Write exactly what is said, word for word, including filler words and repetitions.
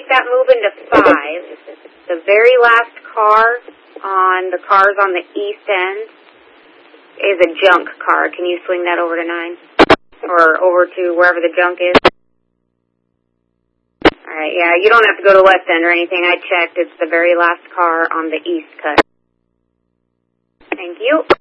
that moving to five. The very last car on the cars on the east end is a junk car. Can you swing that over to nine? Or over to wherever the junk is? Alright, yeah, you don't have to go to left end or anything. I checked. It's the very last car on the east cut. Thank you.